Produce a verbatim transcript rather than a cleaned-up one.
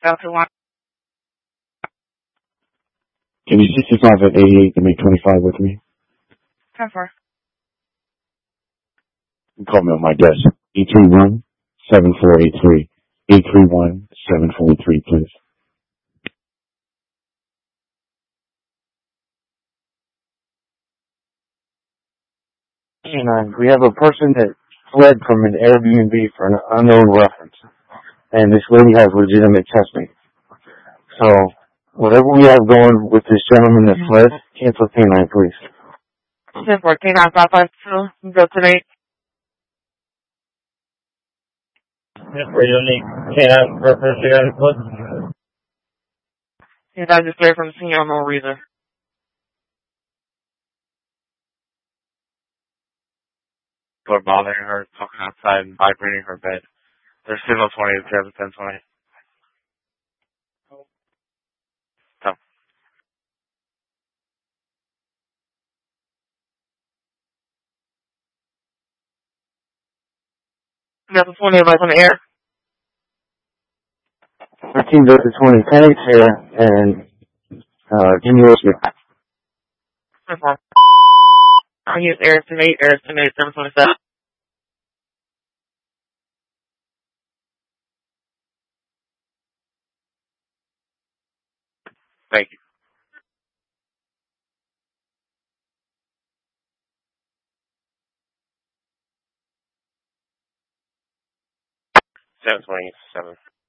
Delta one. Can you sixty-five at eighty-eight to make twenty-five with me? ten four. You call me on my desk. eight three one, seven four eight three. eight three one, seven four eight three, please. And uh, we have a person that fled from an Airbnb for an unknown reference. And this lady has legitimate testing. So, whatever we have going with this gentleman that fled, cancel K nine, please. ten four, K nine five five two, go today. Yes, for unique K nine reference, you guys, please. Yes, I just cleared from the scene on no reason. People are bothering her, talking outside and vibrating her bed. There's signal twenty, if you have a ten twenty. So. Delta twenty, everybody's on the air. thirteen Delta twenty, Panic here, and, uh, give me what's your... ten four. I use air estimate, air estimate, seven twenty-seven. Thank you. seven twenty-seven.